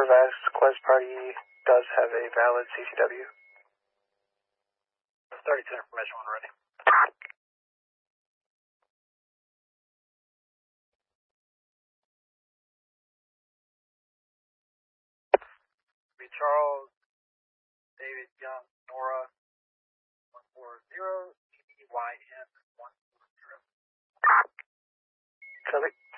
Vasquez party does have a valid CCW. 32 information when ready. Be Charles, David Young, Nora, 140, EDYN 140. Copy.